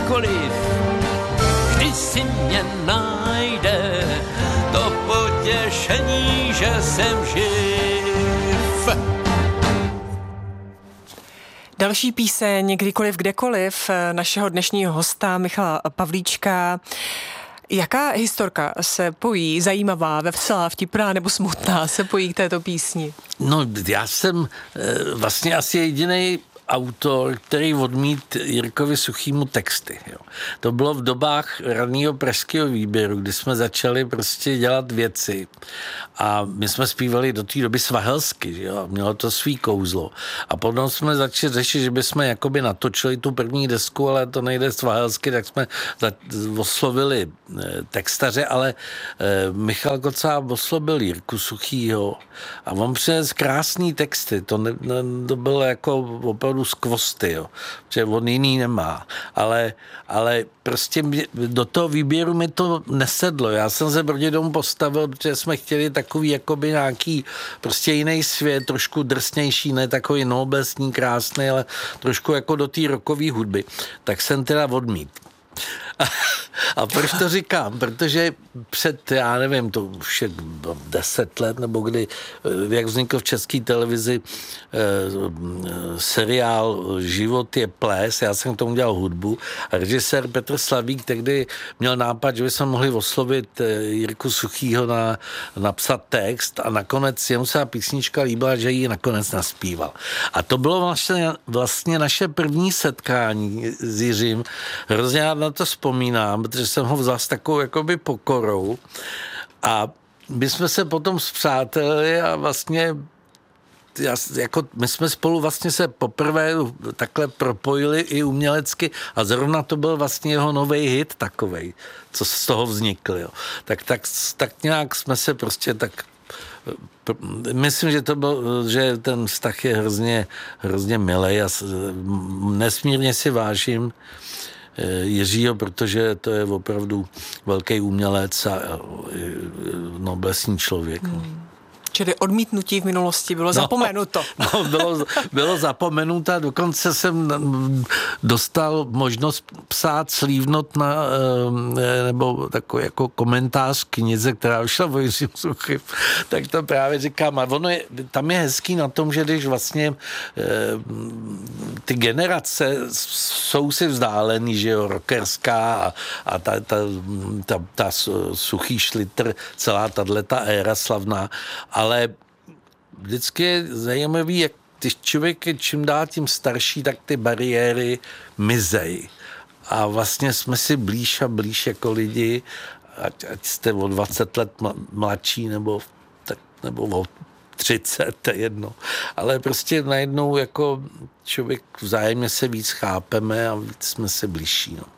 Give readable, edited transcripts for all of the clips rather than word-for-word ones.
kdekoliv, vždy si mě najde to potěšení, že jsem živ. Další píseň Kdykoliv, kdekoliv našeho dnešního hosta Michala Pavlíčka. Jaká historka se pojí, zajímavá, veselá, vtipná nebo smutná se pojí k této písni? No, já jsem vlastně asi jediný autor, který odmít Jirkovi Suchýmu texty. Jo. To bylo v dobách raného pražského výběru, kdy jsme začali prostě dělat věci a my jsme zpívali do té doby svahelsky, že jo, mělo to svý kouzlo. A potom jsme začali řešit, že bychom jakoby natočili tu první desku, ale to nejde svahelsky, tak jsme oslovili textaře, ale Michal Kocáb oslovil Jirku Suchýho a on přinesl krásný texty, to bylo jako opravdu skvosty, jo, že on jiný nemá, ale prostě do toho výběru mi to nesedlo. Já jsem se proti tomu postavil, protože jsme chtěli takový jakoby nějaký prostě jiný svět, trošku drsnější, ne takový noblesní, krásný, ale trošku jako do té rockové hudby. Tak jsem teda odmít. A proč to říkám? Protože před, já nevím, to už je 10 let, nebo kdy, jak vznikl v České televizi seriál Život je ples, já jsem k tomu dělal hudbu a režisér Petr Slavík tehdy měl nápad, že bychom mohli oslovit Jirku Suchýho napsat text a nakonec jemu se ta písnička líbila, že ji nakonec naspíval. A to bylo vlastně naše první setkání s Jiřím. Hrozně já na to vzpomínám, protože jsem ho vzal s takovou jakoby pokorou a my jsme se potom spřátelili a vlastně my jsme spolu vlastně se poprvé takhle propojili i umělecky a zrovna to byl vlastně jeho nový hit takovej, co z toho vznikl. Jo. Tak nějak jsme se prostě tak myslím, že ten vztah je hrozně milej a nesmírně si vážím Jiřího, protože to je opravdu velký umělec a noblesní člověk. Čili odmítnutí v minulosti bylo zapomenuto. Bylo zapomenuto a dokonce jsem dostal možnost psát slívnot nebo takový jako komentář k knize, která vyšla o Jiřím Suchým. Tak to právě říkám. A tam je hezký na tom, že když vlastně ty generace jsou si vzdálený, že jo, rockerská a ta Suchý Šlitr, celá tato éra slavná, ale vždycky je zajímavý, jak když člověk je čím dál tím starší, tak ty bariéry mizej. A vlastně jsme si blíž a blíž jako lidi, ať jste o 20 let mladší nebo o 30, to je jedno. Ale prostě najednou jako člověk vzájemně se víc chápeme a víc jsme se blížší. No.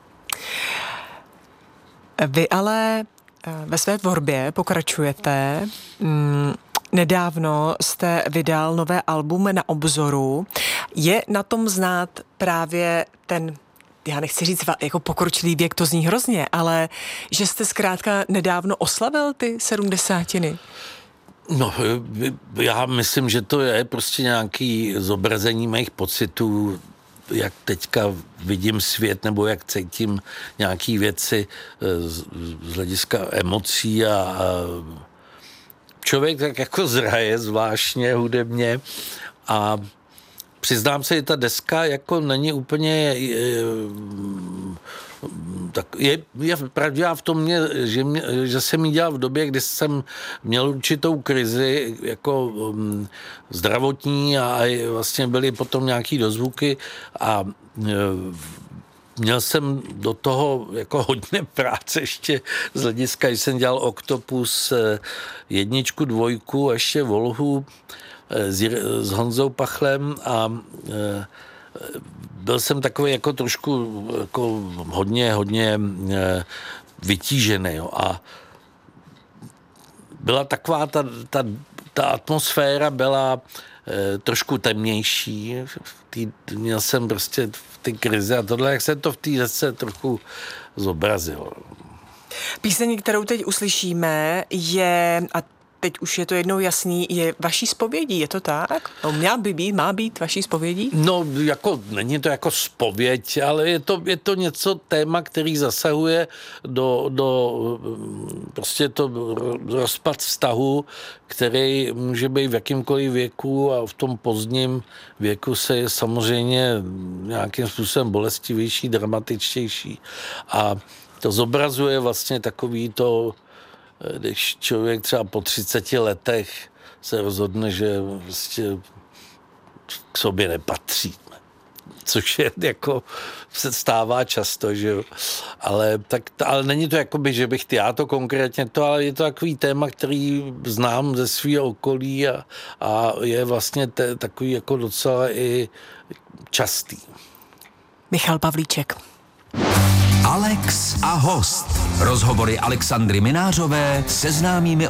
Vy ale ve své tvorbě pokračujete. Nedávno jste vydal nové album Na obzoru. Je na tom znát právě ten, já nechci říct jako pokročilý věk, to zní hrozně, ale že jste zkrátka nedávno oslavil ty 70. No, já myslím, že to je prostě nějaký zobrazení mých pocitů, jak teďka vidím svět, nebo jak cítím nějaký věci z hlediska emocí a člověk tak jako zraje zvláštně hudebně a přiznám se, že ta deska jako není úplně tak je pravdivá v tom, že jsem ji dělal v době, kdy jsem měl určitou krizi jako zdravotní a vlastně byly potom nějaký dozvuky a měl jsem do toho jako hodně práce ještě z hlediska, když jsem dělal Oktopus 1, 2 a ještě Volhu s Honzou Pachlem a byl jsem takový jako trošku jako hodně vytížený. Jo. A byla taková ta atmosféra byla trošku temnější. Měl jsem prostě v té krizi a tohle, jak se to v té desce trochu zobrazilo. Píseň, kterou teď uslyšíme, je, a teď už je to jednou jasný, je vaší zpovědí, je to tak? No, má být vaší zpovědí? No, jako, není to jako zpověď, ale je to něco, téma, který zasahuje do prostě to rozpad vztahu, který může být v jakýmkoliv věku a v tom pozdním věku se je samozřejmě nějakým způsobem bolestivější, dramatičtější a to zobrazuje vlastně takový to, když člověk třeba po 30 letech se rozhodne, že vlastně k sobě nepatří. Což je jako se stává často, že jo. Ale není to jakoby, že bych já to konkrétně ale je to takový téma, který znám ze svého okolí a je vlastně takový jako docela i častý. Michal Pavlíček. Alex a host. Rozhovory Alexandry Minářové se známými